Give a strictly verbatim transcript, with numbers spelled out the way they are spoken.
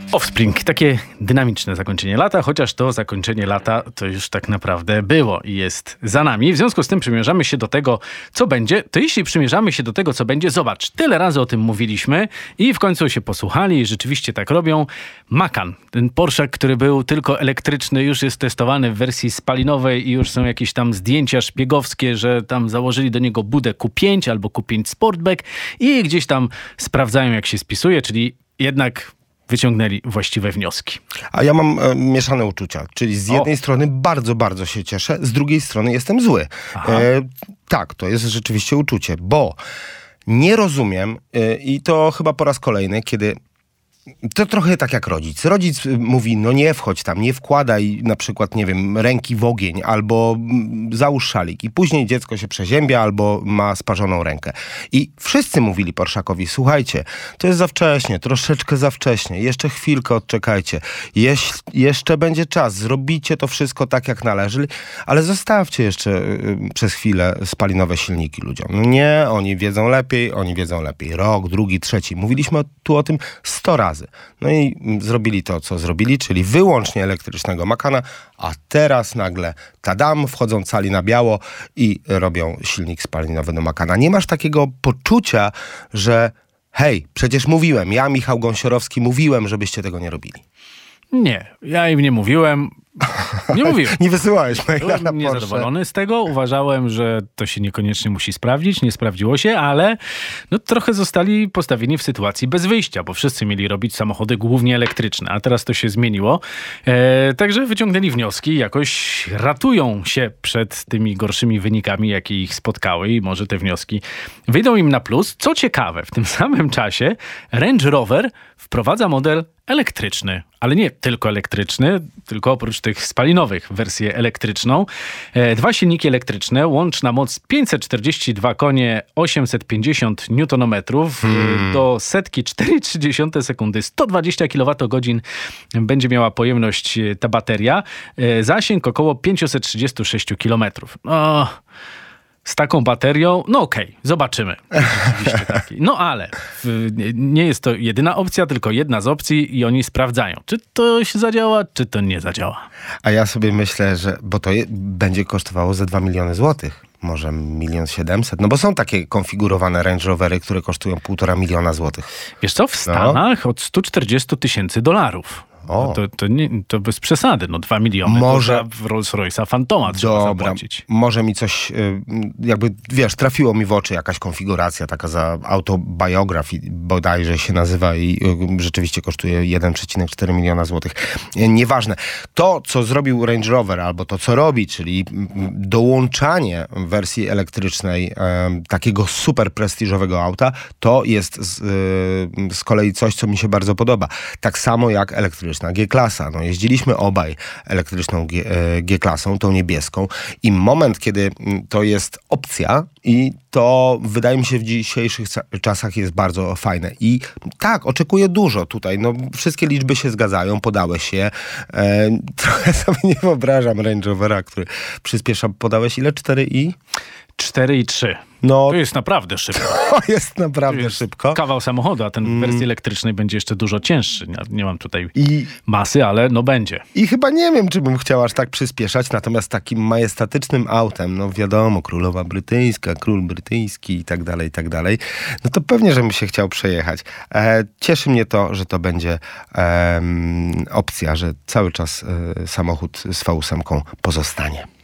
Offspring, takie dynamiczne zakończenie lata, chociaż to zakończenie lata to już tak naprawdę było i jest za nami. W związku z tym przymierzamy się do tego, co będzie. To jeśli przymierzamy się do tego, co będzie, zobacz, tyle razy o tym mówiliśmy i w końcu się posłuchali i rzeczywiście tak robią. Macan, ten Porsche, który był tylko elektryczny, już jest testowany w wersji spalinowej i już są jakieś tam zdjęcia szpiegowskie, że tam założyli do niego budę Q pięć albo Q pięć Sportback i gdzieś tam sprawdzają, jak się spisuje, czyli jednak wyciągnęli właściwe wnioski. A ja mam e, mieszane uczucia, czyli z jednej o. strony bardzo, bardzo się cieszę, z drugiej strony jestem zły. E, tak, to jest rzeczywiście uczucie, bo nie rozumiem e, i to chyba po raz kolejny, kiedy to trochę tak jak rodzic. Rodzic mówi, no nie wchodź tam, nie wkładaj na przykład, nie wiem, ręki w ogień albo załóż szalik i później dziecko się przeziębia albo ma sparzoną rękę. I wszyscy mówili Porszakowi, słuchajcie, to jest za wcześnie, troszeczkę za wcześnie, jeszcze chwilkę odczekajcie, Jeś, jeszcze będzie czas, zrobicie to wszystko tak jak należy, ale zostawcie jeszcze y, przez chwilę spalinowe silniki ludziom. No nie, oni wiedzą lepiej, oni wiedzą lepiej. Rok, drugi, trzeci. Mówiliśmy tu o tym sto razy. No i zrobili to, co zrobili, czyli wyłącznie elektrycznego Macana, a teraz nagle tadam, wchodzą cali na biało i robią silnik spalinowy do Macana. Nie masz takiego poczucia, że hej, przecież mówiłem, ja, Michał Gąsiorowski, mówiłem, żebyście tego nie robili. Nie, ja im nie mówiłem. Nie mówiłem. Nie wysyłałeś maila na Byłem niezadowolony z tego. Uważałem, że to się niekoniecznie musi sprawdzić. Nie sprawdziło się, ale no, trochę zostali postawieni w sytuacji bez wyjścia, bo wszyscy mieli robić samochody głównie elektryczne, a teraz to się zmieniło. E, także wyciągnęli wnioski, jakoś ratują się przed tymi gorszymi wynikami, jakie ich spotkały i może te wnioski wyjdą im na plus. Co ciekawe, w tym samym czasie Range Rover wprowadza model elektryczny, ale nie tylko elektryczny, tylko oprócz tych spalinowych wersję elektryczną. E, dwa silniki elektryczne, łączna moc pięćset czterdzieści dwa konie, osiemset pięćdziesiąt niutonometrów, hmm. do setki cztery przecinek trzy sekundy, sto dwadzieścia kilowatogodzin będzie miała pojemność ta bateria, e, zasięg około pięćset trzydzieści sześć kilometrów. No, z taką baterią, no okej, okay, zobaczymy. No ale nie jest to jedyna opcja, tylko jedna z opcji i oni sprawdzają, czy to się zadziała, czy to nie zadziała. A ja sobie myślę, że, bo to je, będzie kosztowało ze dwa miliony złotych. Może milion siedemset? No bo są takie konfigurowane Range Rovery, które kosztują półtora miliona złotych. Wiesz co, w Stanach no. od sto czterdzieści tysięcy dolarów. O. To, to, nie, to bez przesady, no dwa miliony. Może w Rolls-Royce'a Fantoma trzeba dobra, zapłacić. Może mi coś, jakby, wiesz, trafiło mi w oczy jakaś konfiguracja taka za Autobiography bodajże się nazywa i rzeczywiście kosztuje jeden przecinek cztery miliona złotych. Nieważne. To, co zrobił Range Rover, albo to, co robi, czyli dołączanie wersji elektrycznej e, takiego super prestiżowego auta, to jest z, e, z kolei coś, co mi się bardzo podoba. Tak samo jak elektryczna G-klasa. No, jeździliśmy obaj elektryczną G, e, G-klasą, tą niebieską i moment, kiedy to jest opcja i to wydaje mi się w dzisiejszych czasach jest bardzo fajne. I tak, oczekuję dużo tutaj. No, wszystkie liczby się zgadzają, podałeś je. E, trochę sobie nie wyobrażam Range Rovera, który przyspiesza. Podałeś ile? cztery i? cztery i trzy. No, to jest naprawdę szybko. To jest naprawdę jest szybko. Kawał samochodu, a ten w wersji elektrycznej będzie jeszcze dużo cięższy. Nie, nie mam tutaj I, masy, ale no będzie. I chyba nie wiem, czy bym chciał aż tak przyspieszać, natomiast takim majestatycznym autem, no wiadomo, królowa brytyjska, król brytyjski i tak dalej, i tak dalej, no to pewnie, żebym się chciał przejechać. E, cieszy mnie to, że to będzie e, opcja, że cały czas e, samochód z V osiem pozostanie.